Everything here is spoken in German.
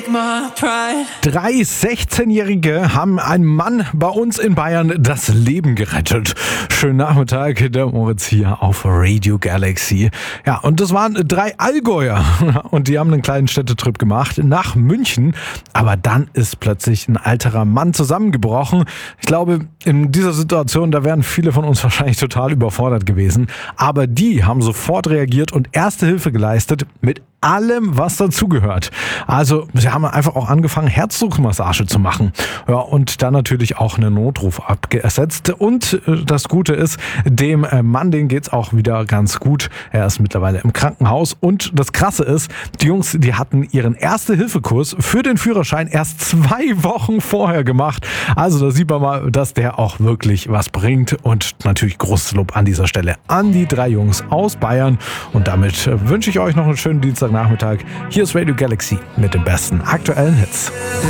Drei 16-Jährige haben einem Mann bei uns in Bayern das Leben gerettet. Schönen Nachmittag, der Moritz hier auf Radio Galaxy. Ja, und das waren 3 Allgäuer und die haben einen kleinen Städtetrip gemacht nach München. Aber dann ist plötzlich ein alterer Mann zusammengebrochen. Ich glaube, in dieser Situation, da wären viele von uns wahrscheinlich total überfordert gewesen. Aber die haben sofort reagiert und Erste Hilfe geleistet mit allem, was dazugehört. Also sie haben einfach auch angefangen, Herzdruckmassage zu machen. Ja, und dann natürlich auch einen Notruf abgesetzt. Und das Gute ist, dem Mann, den geht's auch wieder ganz gut. Er ist mittlerweile im Krankenhaus. Und das Krasse ist, die Jungs, die hatten ihren Erste-Hilfe-Kurs für den Führerschein erst 2 Wochen vorher gemacht. Also da sieht man mal, dass der auch wirklich was bringt. Und natürlich großes Lob an dieser Stelle an die 3 Jungs aus Bayern. Und damit wünsche ich euch noch einen schönen Dienstagnachmittag. Hier ist Radio Galaxy mit den besten aktuellen Hits.